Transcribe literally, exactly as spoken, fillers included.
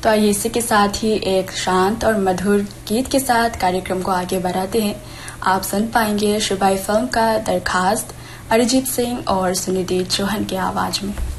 तो आइए इसी के साथ ही एक शांत और मधुर गीत के साथ कार्यक्रम को आगे बढ़ाते हैं। आप सुन पाएंगे शिबाई फिल्म का दरखास्त, अरिजीत सिंह और सुनिधि चौहान की आवाज में।